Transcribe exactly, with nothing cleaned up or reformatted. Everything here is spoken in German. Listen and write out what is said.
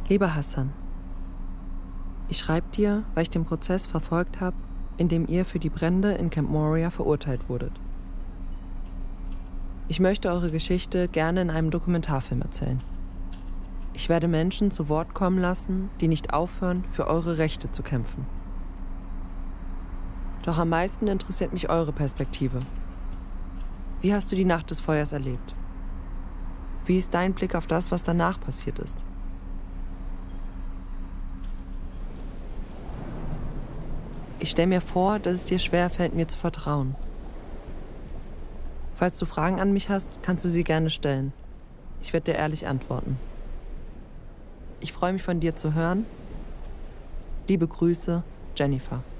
Lieber Hassan, ich schreibe dir, weil ich den Prozess verfolgt habe, in dem ihr für die Brände in Camp Moria verurteilt wurdet. Ich möchte eure Geschichte gerne in einem Dokumentarfilm erzählen. Ich werde Menschen zu Wort kommen lassen, die nicht aufhören, für eure Rechte zu kämpfen. Doch am meisten interessiert mich eure Perspektive. Wie hast du die Nacht des Feuers erlebt? Wie ist dein Blick auf das, was danach passiert ist? Ich stelle mir vor, dass es dir schwerfällt, mir zu vertrauen. Falls du Fragen an mich hast, kannst du sie gerne stellen. Ich werde dir ehrlich antworten. Ich freue mich, von dir zu hören. Liebe Grüße, Jennifer.